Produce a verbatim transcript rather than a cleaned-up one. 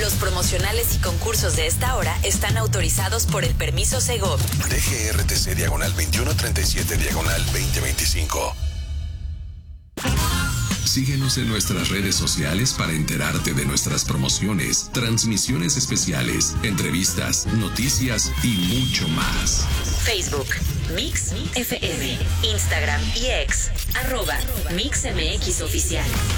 Los promocionales y concursos de esta hora están autorizados por el permiso Segov. D G R T C diagonal veintiuno treinta y siete diagonal veinte veinticinco. Síguenos en nuestras redes sociales para enterarte de nuestras promociones, transmisiones especiales, entrevistas, noticias y mucho más. Facebook, Mix F M, Instagram y X, arroba Mix M X Oficial.